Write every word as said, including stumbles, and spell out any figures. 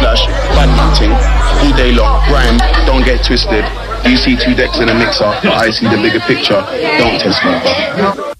slash bad ting all day long. Grime, don't get twisted. You see two decks in a mixer, but I see the bigger picture. Don't test me, bro.